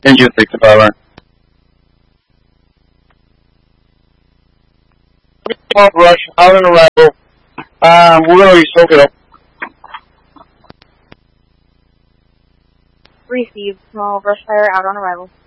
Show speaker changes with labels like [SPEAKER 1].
[SPEAKER 1] Engine 65. Small brush, out on arrival. We're going to be soaking up.
[SPEAKER 2] Received. Small brush fire out on arrival.